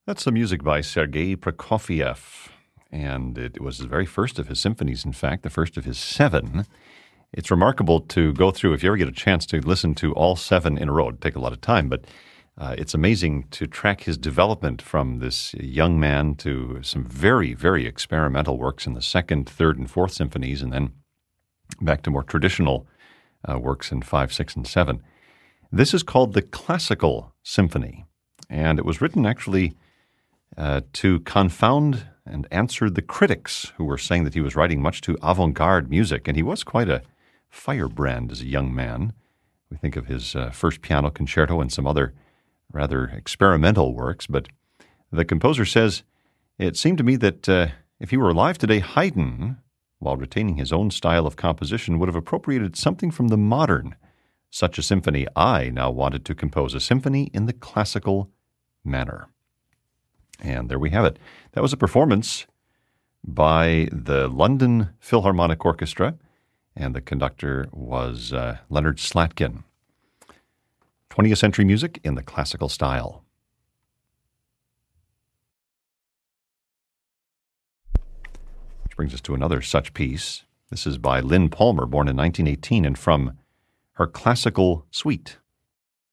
That's the music by Sergei Prokofiev, and it was the very first of his symphonies, in fact, the first of his 7. It's remarkable to go through, if you ever get a chance to listen to all 7 in a row. It'd take a lot of time, but it's amazing to track his development from this young man to some very, very experimental works in the 2nd, 3rd, and 4th symphonies, and then back to more traditional works in 5, 6, and 7. This is called the Classical Symphony, and it was written actually to confound and answer the critics who were saying that he was writing much too avant-garde music, and he was quite a firebrand as a young man. We think of his first piano concerto and some other rather experimental works, but the composer says, "It seemed to me that if he were alive today, Haydn, while retaining his own style of composition, would have appropriated something from the modern. Such a symphony, I now wanted to compose a symphony in the classical manner." And there we have it. That was a performance by the London Philharmonic Orchestra, and the conductor was Leonard Slatkin. 20th century music in the classical style. Which brings us to another such piece. This is by Lynn Palmer, born in 1918, and from her Classical Suite.